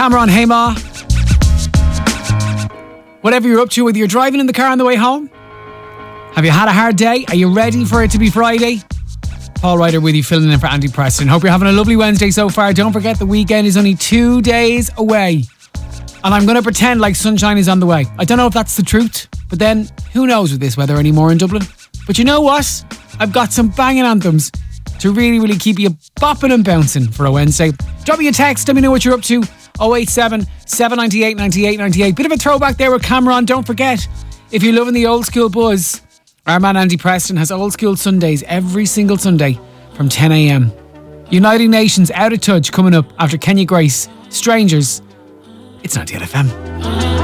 Cameron, hey Ma. Whatever you're up to, whether you're driving in the car on the way home, have you had a hard day? Are you ready for it to be Friday? Paul Ryder with you, filling in for Andy Preston. Hope you're having a lovely Wednesday so far. Don't forget the weekend is only 2 days away. And I'm going to pretend like sunshine is on the way. I don't know if that's the truth, but then who knows with this weather anymore in Dublin. But you know what? I've got some banging anthems to really, really keep you bopping and bouncing for a Wednesday. Drop me a text, let me know what you're up to. 087 798 98 98. Bit of a throwback there with Cameron. Don't forget, if you're loving the old school buzz, our man Andy Preston has Old School Sundays every single Sunday from 10 a.m. United Nations Out of Touch coming up after Kenya Grace. Strangers. It's 98 FM.